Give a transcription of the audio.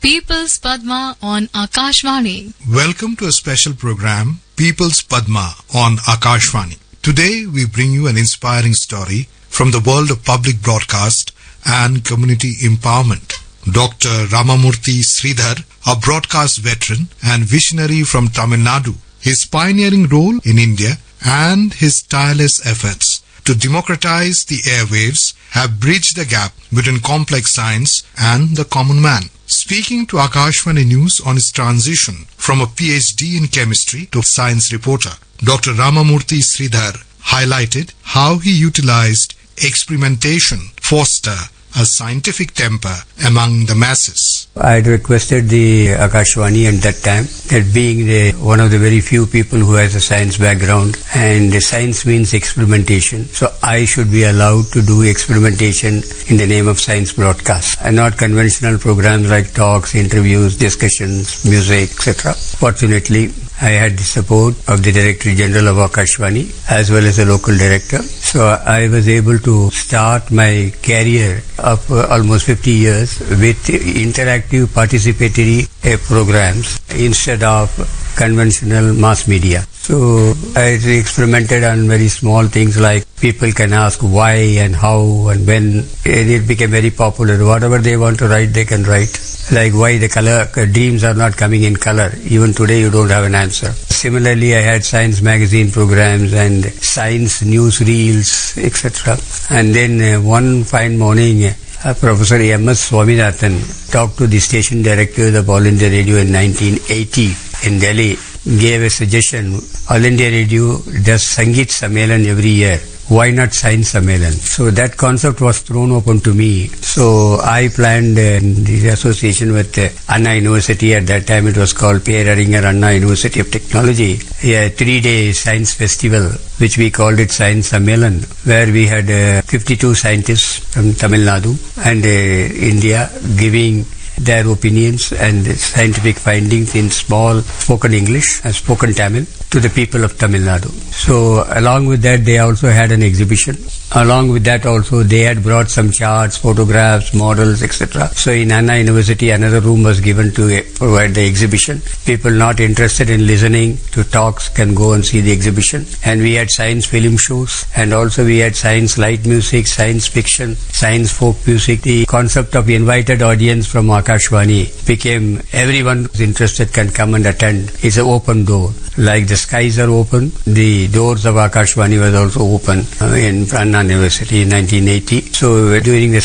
People's Padma on Akashvani. Welcome to a special program, People's Padma on Akashvani. Today we bring you an inspiring story from the world of public broadcast and community empowerment. Dr. Ramamurthy Sridhar, a broadcast veteran and visionary from Tamil Nadu, his pioneering role in India and his tireless efforts to democratize the airwaves have bridged the gap between complex science and the common man. Speaking to Akashvani News on his transition from a PhD in chemistry to science reporter, Dr. Ramamurthy Sridhar highlighted how he utilized experimentation to foster a scientific temper among the masses. I had requested the Akashvani at that time that being one of the very few people who has a science background, and science means experimentation, so I should be allowed to do experimentation in the name of science broadcast and not conventional programs like talks, interviews, discussions, music, etc. Fortunately, I had the support of the Director General of Akashvani as well as the local director. So I was able to start my career of almost 50 years with interactive participatory programs instead of conventional mass media. So I experimented on very small things like people can ask why and how and when, and it became very popular. Whatever they want to write, they can write. Like why the color dreams are not coming in color. Even today you don't have an answer. Similarly, I had science magazine programs and science news reels, etc. And then one fine morning, Professor M.S. Swaminathan talked to the station director of All India Radio in 1980 in Delhi, gave a suggestion. All India Radio does Sangeet Sammelan every year. Why not Science Sammelan? So that concept was thrown open to me. So I planned the association with Anna University. At that time it was called Peraringer Anna University of Technology. A 3-day science festival, which we called it Science Sammelan, where we had 52 scientists from Tamil Nadu and India giving their opinions and scientific findings in small spoken English and spoken Tamil to the people of Tamil Nadu. So along with that, they also had an exhibition. Along with that also, they had brought some charts, photographs, models, etc. So in Anna University, another room was given to provide the exhibition. People not interested in listening to talks can go and see the exhibition. And we had science film shows, and also we had science light music, science fiction, science folk music. The concept of invited audience from Akashvani became everyone who's interested can come and attend. It's an open door. Like the skies are open, the doors of Akashvani was also open in Anna University in 1980. So during the